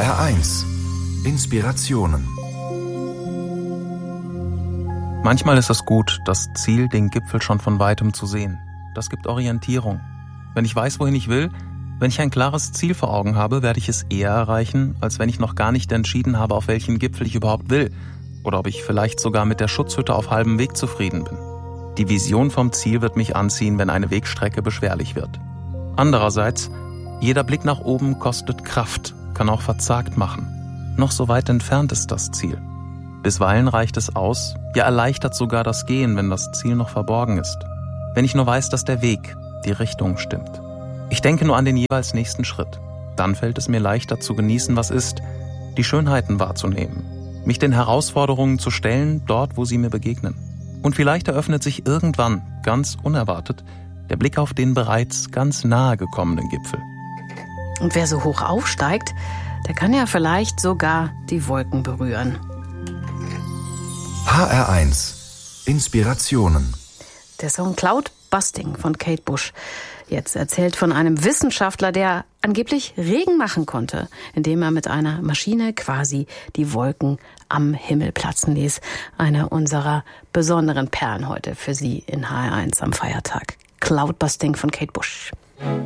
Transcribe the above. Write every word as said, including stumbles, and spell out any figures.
R eins Inspirationen. Manchmal ist es gut, das Ziel, den Gipfel schon von weitem zu sehen. Das gibt Orientierung. Wenn ich weiß, wohin ich will, wenn ich ein klares Ziel vor Augen habe, werde ich es eher erreichen, als wenn ich noch gar nicht entschieden habe, auf welchen Gipfel ich überhaupt will oder ob ich vielleicht sogar mit der Schutzhütte auf halbem Weg zufrieden bin. Die Vision vom Ziel wird mich anziehen, wenn eine Wegstrecke beschwerlich wird. Andererseits, jeder Blick nach oben kostet Kraft, kann auch verzagt machen. Noch so weit entfernt ist das Ziel. Bisweilen reicht es aus, ja erleichtert sogar das Gehen, wenn das Ziel noch verborgen ist. Wenn ich nur weiß, dass der Weg, die Richtung stimmt. Ich denke nur an den jeweils nächsten Schritt. Dann fällt es mir leichter zu genießen, was ist, die Schönheiten wahrzunehmen, mich den Herausforderungen zu stellen, dort, wo sie mir begegnen. Und vielleicht eröffnet sich irgendwann, ganz unerwartet, der Blick auf den bereits ganz nahe gekommenen Gipfel. Und wer so hoch aufsteigt, der kann ja vielleicht sogar die Wolken berühren. H R eins Inspirationen. Der Song Cloud Busting von Kate Bush. Jetzt erzählt von einem Wissenschaftler, der angeblich Regen machen konnte, indem er mit einer Maschine quasi die Wolken am Himmel platzen ließ. Eine unserer besonderen Perlen heute für Sie in H R eins am Feiertag. Cloud Busting von Kate Bush.